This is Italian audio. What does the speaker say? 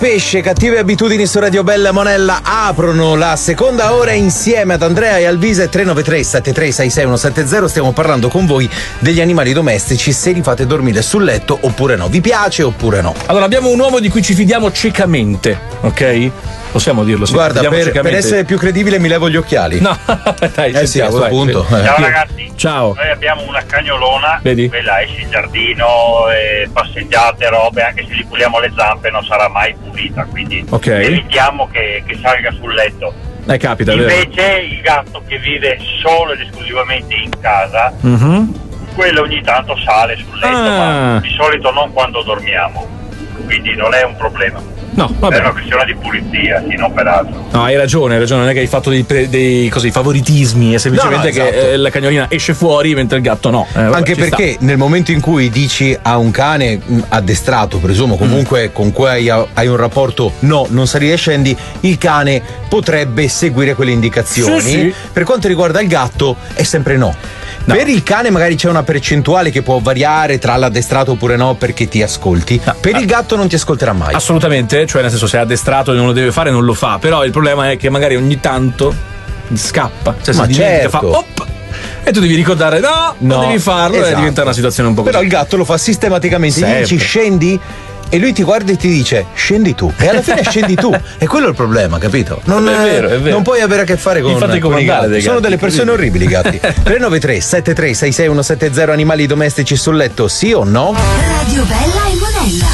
Pesce, cattive abitudini su Radio Bella Monella aprono la seconda ora insieme ad Andrea e Alvise. 393 7366 170. Stiamo parlando con voi degli animali domestici, se li fate dormire sul letto oppure no. Vi piace oppure no? Allora, abbiamo un uomo di cui ci fidiamo ciecamente, ok? Possiamo dirlo, sì. Guarda, per essere più credibile mi levo gli occhiali. No, dai, sì, a questo punto. Ciao ragazzi. Ciao. Noi abbiamo una cagnolona. Vedi? Quella esce in giardino, passeggiate, robe, anche se gli puliamo le zampe non sarà mai pulita, quindi evitiamo che salga sul letto. Capita, invece il gatto che vive solo ed esclusivamente in casa, quello ogni tanto sale sul letto, ma di solito non quando dormiamo, quindi non è un problema. No, vabbè. È una questione di pulizia, sì, non per altro. No, hai ragione, non è che hai fatto dei favoritismi, è semplicemente esatto. Che la cagnolina esce fuori mentre il gatto no. Anche perché nel momento in cui dici a un cane addestrato, presumo, comunque con cui hai un rapporto, no, non sali e scendi, il cane potrebbe seguire quelle indicazioni. Sì. Per quanto riguarda il gatto è sempre no. Per il cane magari c'è una percentuale che può variare tra l'addestrato oppure no, perché ti ascolti. Per il gatto non ti ascolterà mai. Assolutamente, cioè nel senso, se è addestrato e non lo deve fare non lo fa, però il problema è che magari ogni tanto scappa, cioè ma si dimentica, fa e tu devi ricordare non devi farlo, esatto. E diventa una situazione un po' però così. il gatto lo fa sistematicamente, gli Sempre. dici scendi e lui ti guarda e ti dice scendi tu, e alla fine scendi tu, e quello è il problema, capito? Non è vero. Non puoi avere a che fare con i gatti. Sono delle persone orribili, i gatti. 393 7366 170. Animali domestici sul letto, sì o no? Radio Bella e Monella.